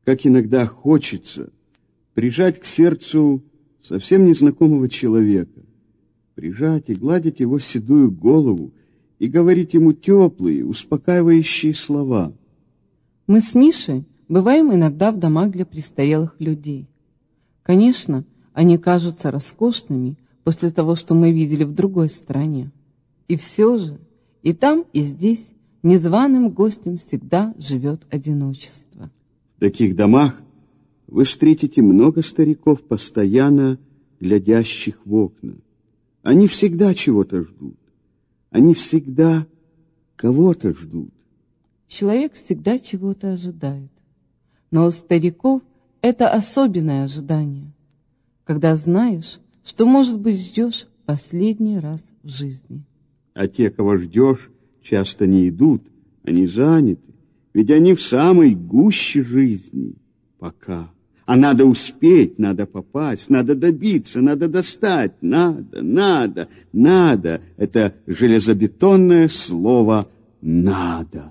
как иногда хочется прижать к сердцу совсем незнакомого человека, прижать и гладить его седую голову и говорить ему теплые, успокаивающие слова. Мы с Мишей бываем иногда в домах для престарелых людей. Конечно, они кажутся роскошными после того, что мы видели в другой стране. И все же, и там, и здесь незваным гостем всегда живет одиночество. В таких домах вы встретите много стариков, постоянно глядящих в окна. Они всегда чего-то ждут. Они всегда кого-то ждут. Человек всегда чего-то ожидает. Но у стариков это особенное ожидание, когда знаешь, что, может быть, ждешь последний раз в жизни. А те, кого ждешь, часто не идут, они заняты, ведь они в самой гуще жизни пока. А надо успеть, надо попасть, надо добиться, надо достать, надо. Это железобетонное слово «надо».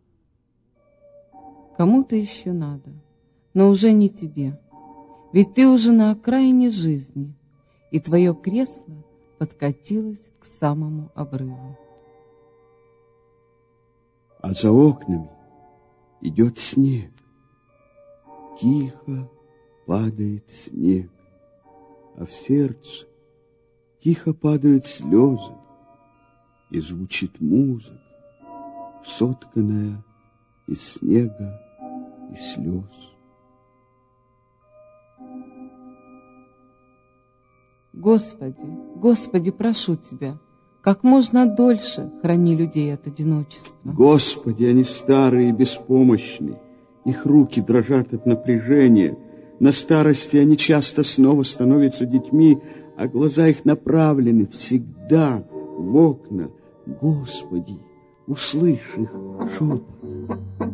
Кому-то еще надо, но уже не тебе, ведь ты уже на окраине жизни, и твое кресло подкатилось к самому обрыву. А за окнами идет снег. Тихо падает снег, а в сердце тихо падают слезы, и звучит музыка, сотканная из снега и слез. Господи, Господи, прошу Тебя, как можно дольше храни людей от одиночества. Господи, они старые и беспомощные, их руки дрожат от напряжения. На старости они часто снова становятся детьми, а глаза их направлены всегда в окна. Господи, услышь их шепот.